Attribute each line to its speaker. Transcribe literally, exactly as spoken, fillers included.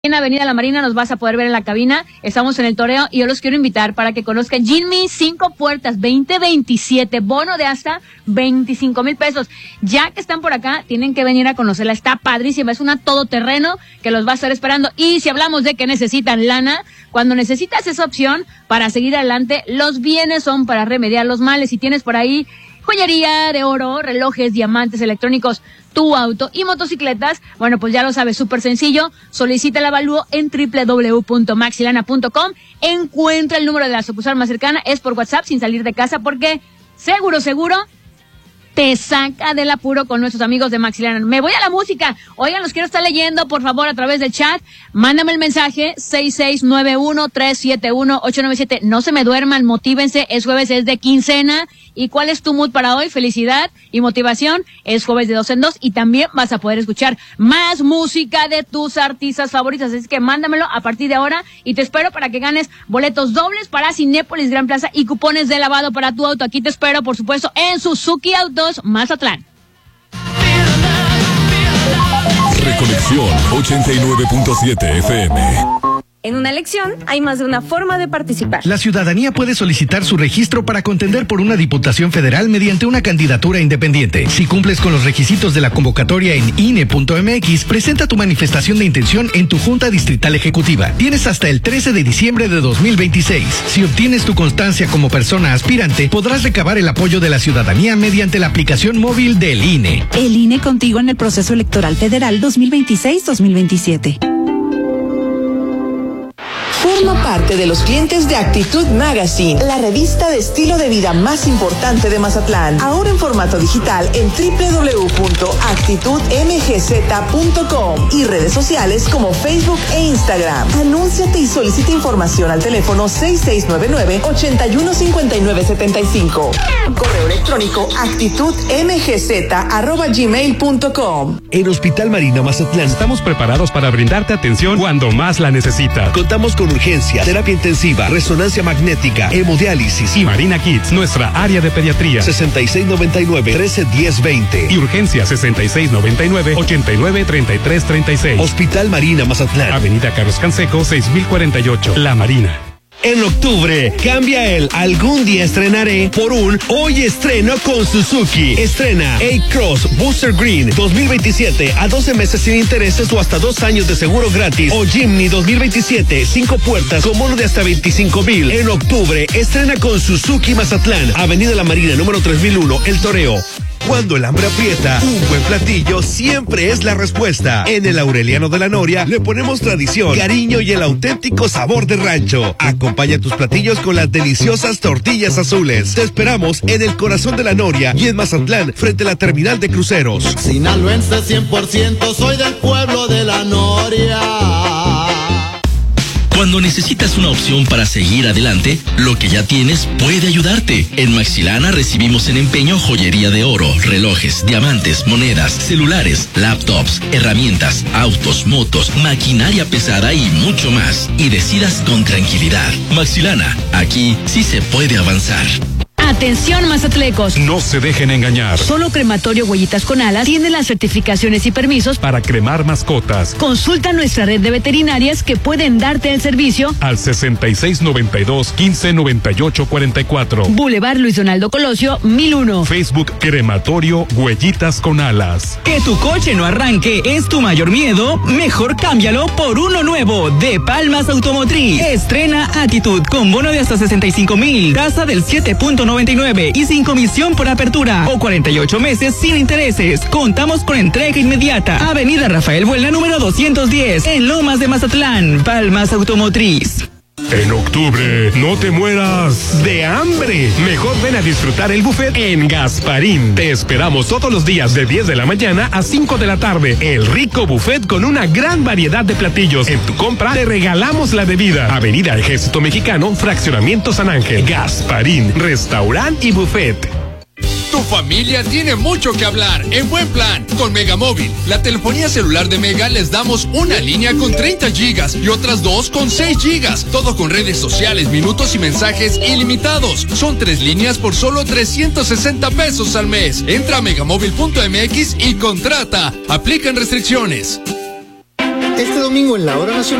Speaker 1: En Avenida La Marina nos vas a poder ver en la cabina. Estamos en el toreo y yo los quiero invitar para que conozcan Jimmy Cinco Puertas veinte veintisiete, bono de hasta veinticinco mil pesos. Ya que están por acá, tienen que venir a conocerla. Está padrísima, es una todoterreno que los va a estar esperando. Y si hablamos de que necesitan lana, cuando necesitas esa opción para seguir adelante, los bienes son para remediar los males. Si tienes por ahí joyería de oro, relojes, diamantes, electrónicos, tu auto y motocicletas, bueno, pues ya lo sabes, súper sencillo. Solicita el avalúo en doble u doble u doble u punto maxilana punto com. Encuentra el número de la sucursal más cercana, es por WhatsApp sin salir de casa, porque seguro, seguro te saca del apuro con nuestros amigos de Maxilana. Me voy a la música. Oigan, los quiero estar leyendo, por favor, a través del chat. Mándame el mensaje seis seis nueve uno, tres siete uno, ocho nueve siete. No se me duerman, motívense. Es jueves, es de quincena. ¿Y cuál es tu mood para hoy? Felicidad y motivación. Es jueves de dos en dos y también vas a poder escuchar más música de tus artistas favoritas. Así que mándamelo a partir de ahora y te espero para que ganes boletos dobles para Cinépolis Gran Plaza y cupones de lavado para tu auto. Aquí te espero, por supuesto, en Suzuki Autos Mazatlán.
Speaker 2: Reconexión ochenta y nueve punto siete F M.
Speaker 3: En una elección hay más de una forma de participar.
Speaker 4: La ciudadanía puede solicitar su registro para contender por una diputación federal mediante una candidatura independiente. Si cumples con los requisitos de la convocatoria en I N E punto M X, presenta tu manifestación de intención en tu Junta Distrital Ejecutiva. Tienes hasta el trece de diciembre de dos mil veintiséis. Si obtienes tu constancia como persona aspirante, podrás recabar el apoyo de la ciudadanía mediante la aplicación móvil del I N E.
Speaker 5: El I N E contigo en el proceso electoral federal dos mil veintiséis dos mil veintisiete.
Speaker 6: Forma parte de los clientes de Actitud Magazine, la revista de estilo de vida más importante de Mazatlán. Ahora en formato digital en doble u doble u doble u punto actitud m g z punto com y redes sociales como Facebook e Instagram. Anúnciate y solicita información al teléfono seis seis nueve nueve, ocho uno cinco nueve siete cinco. Correo electrónico actitud m g z arroba gmail punto com.
Speaker 7: En Hospital Marina Mazatlán estamos preparados para brindarte atención cuando más la necesitas. Contamos con urgencia, terapia intensiva, resonancia magnética, hemodiálisis y Marina Kids, nuestra área de pediatría. sesenta y seis noventa y nueve, trece diez veinte. Y urgencia sesenta y seis noventa y nueve, ochenta y nueve treinta y tres treinta y seis. Hospital Marina Mazatlán. Avenida Carlos Canseco, seis mil cuarenta y ocho. La Marina. En octubre, cambia el algún día estrenaré por un hoy estreno con Suzuki. Estrena A-Cross Booster Green dos mil veintisiete a doce meses sin intereses o hasta dos años de seguro gratis. O Jimny dos mil veintisiete, cinco puertas con bono de hasta veinticinco mil. En octubre, estrena con Suzuki Mazatlán. Avenida La Marina, número tres mil uno, El Toreo. Cuando el hambre aprieta, un buen platillo siempre es la respuesta. En el Aureliano de la Noria le ponemos tradición, cariño y el auténtico sabor de rancho. Acompaña tus platillos con las deliciosas tortillas azules. Te esperamos en el corazón de la Noria y en Mazatlán, frente a la terminal de cruceros.
Speaker 8: Sinaloense cien por ciento, soy del pueblo de la Noria.
Speaker 9: Cuando necesitas una opción para seguir adelante, lo que ya tienes puede ayudarte. En Maxilana recibimos en empeño joyería de oro, relojes, diamantes, monedas, celulares, laptops, herramientas, autos, motos, maquinaria pesada y mucho más. Y decidas con tranquilidad. Maxilana, aquí sí se puede avanzar.
Speaker 1: Atención, mazatlecos.
Speaker 7: No se dejen engañar.
Speaker 1: Solo Crematorio Huellitas con Alas tiene las certificaciones y permisos
Speaker 7: para cremar mascotas.
Speaker 1: Consulta nuestra red de veterinarias que pueden darte el servicio
Speaker 7: al sesenta y seis noventa y dos, quince noventa y ocho cuarenta y cuatro.
Speaker 1: Boulevard Luis Donaldo Colosio, mil uno.
Speaker 7: Facebook Crematorio Huellitas con Alas.
Speaker 10: Que tu coche no arranque es tu mayor miedo. Mejor cámbialo por uno nuevo de Palmas Automotriz. Estrena Actitud con bono de hasta sesenta y cinco mil. Tasa del siete punto noventa y nueve y sin comisión por apertura o cuarenta y ocho meses sin intereses. Contamos con entrega inmediata. Avenida Rafael Buelna número doscientos diez en Lomas de Mazatlán. Palmas Automotriz.
Speaker 7: En octubre, no te mueras de hambre. Mejor ven a disfrutar el buffet en Gasparín. Te esperamos todos los días de diez de la mañana a cinco de la tarde. El rico buffet con una gran variedad de platillos. En tu compra te regalamos la bebida. Avenida Ejército Mexicano, Fraccionamiento San Ángel. Gasparín, restaurante y buffet.
Speaker 11: Tu familia tiene mucho que hablar en Buen Plan con Megamóvil. La telefonía celular de Mega les damos una línea con treinta gigas y otras dos con seis gigas. Todo con redes sociales, minutos y mensajes ilimitados. Son tres líneas por solo trescientos sesenta pesos al mes. Entra a megamóvil punto m x y contrata. Aplican restricciones.
Speaker 12: Este domingo en la Hora Nacional